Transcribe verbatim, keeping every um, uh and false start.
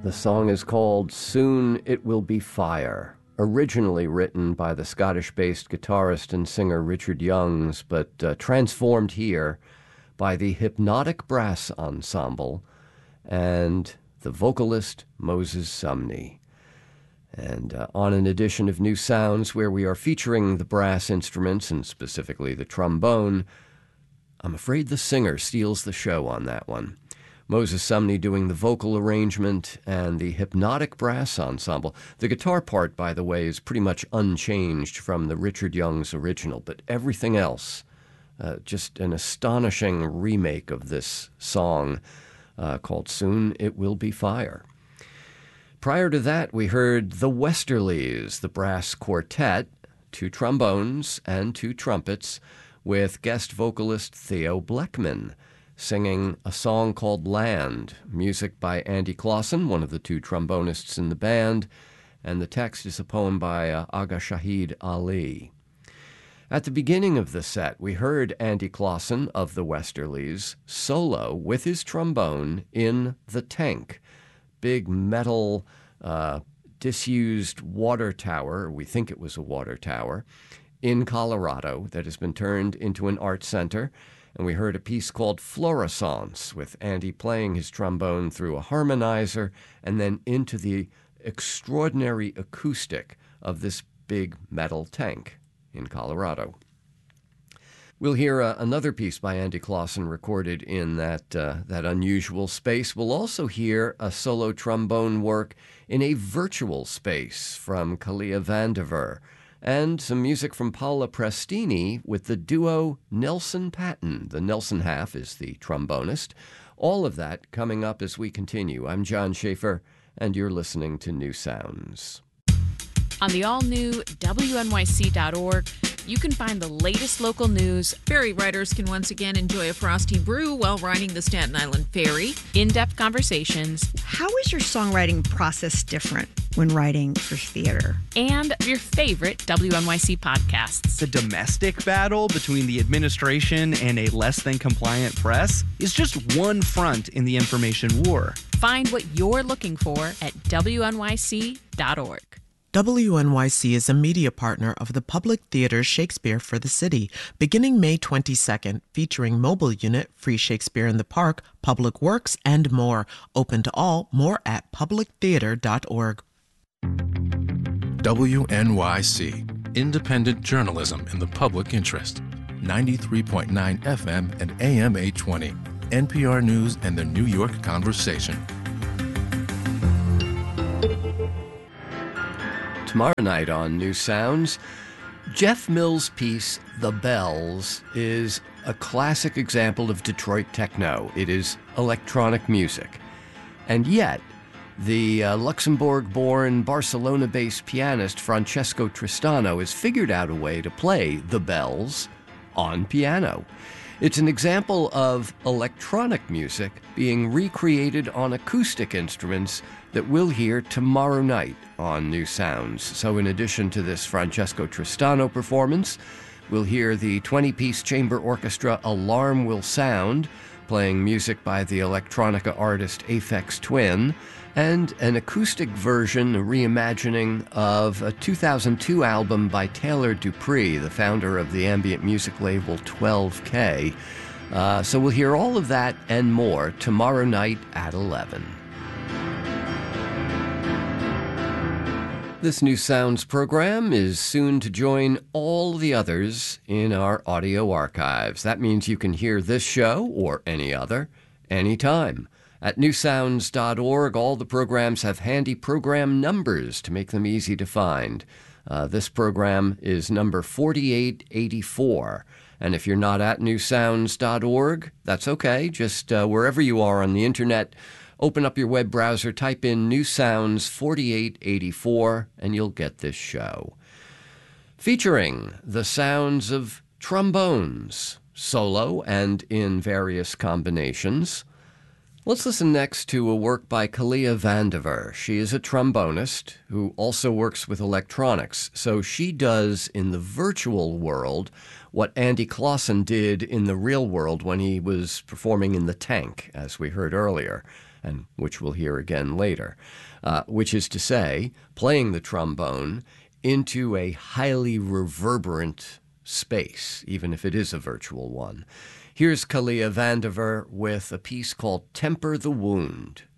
The song is called Soon It Will Be Fire, originally written by the Scottish-based guitarist and singer Richard Youngs, but uh, transformed here by the Hypnotic Brass Ensemble and the vocalist Moses Sumney. And uh, on an edition of New Sounds where we are featuring the brass instruments, and specifically the trombone, I'm afraid the singer steals the show on that one. Moses Sumney doing the vocal arrangement and the Hypnotic Brass Ensemble. The guitar part, by the way, is pretty much unchanged from the Richard Youngs original, but everything else, uh, just an astonishing remake of this song uh, called Soon It Will Be Fire. Prior to that, we heard the Westerlies, the brass quartet, two trombones and two trumpets, with guest vocalist Theo Bleckman, singing a song called Land, music by Andy Clausen, one of the two trombonists in the band, and the text is a poem by uh, Agha Shahid Ali. At the beginning of the set, we heard Andy Clausen of the Westerlies solo with his trombone in The Tank, big metal, uh, disused water tower, we think it was a water tower, in Colorado that has been turned into an art center. And we heard a piece called Florissance, with Andy playing his trombone through a harmonizer and then into the extraordinary acoustic of this big metal tank in Colorado. We'll hear uh, another piece by Andy Clausen recorded in that, uh, that unusual space. We'll also hear a solo trombone work in a virtual space from Kalia Vandiver, and some music from Paola Prestini with the duo Nelson Patton. The Nelson half is the trombonist. All of that coming up as we continue. I'm John Schaefer, and you're listening to New Sounds. On the all-new W N Y C dot org, you can find the latest local news. Ferry riders can once again enjoy a frosty brew while riding the Staten Island Ferry. In-depth conversations. How is your songwriting process different when writing for theater? And your favorite W N Y C podcasts. The domestic battle between the administration and a less than compliant press is just one front in the information war. Find what you're looking for at W N Y C dot org. W N Y C is a media partner of the Public Theater Shakespeare for the City, beginning May twenty-second, featuring mobile unit, free Shakespeare in the Park, public works, and more. Open to all, more at public theater dot org. W N Y C, independent journalism in the public interest. ninety-three point nine F M and A M eight twenty, N P R News and the New York Conversation. Tomorrow night on New Sounds, Jeff Mills' piece, The Bells, is a classic example of Detroit techno. It is electronic music. And yet, the uh, Luxembourg-born, Barcelona-based pianist Francesco Tristano has figured out a way to play The Bells on piano. It's an example of electronic music being recreated on acoustic instruments that we'll hear tomorrow night on New Sounds. So in addition to this Francesco Tristano performance, we'll hear the twenty-piece chamber orchestra Alarm Will Sound, playing music by the electronica artist Aphex Twin, and an acoustic version, a reimagining of a two thousand two album by Taylor Dupree, the founder of the ambient music label twelve K. Uh, so we'll hear all of that and more tomorrow night at eleven. This New Sounds program is soon to join all the others in our audio archives. That means you can hear this show or any other anytime. At new sounds dot org, all the programs have handy program numbers to make them easy to find. Uh, this program is number forty-eight eighty-four. And if you're not at new sounds dot org, that's okay. Just uh, wherever you are on the internet, open up your web browser, type in New Sounds forty-eight eighty-four, and you'll get this show. Featuring the sounds of trombones, solo and in various combinations. Let's listen next to a work by Kalia Vandiver. She is a trombonist who also works with electronics. So she does in the virtual world what Andy Clausen did in the real world when he was performing in The Tank, as we heard earlier. and which we'll hear again later, uh, which is to say, playing the trombone into a highly reverberant space, even if it is a virtual one. Here's Kalia Vandiver with a piece called Temper the Wound.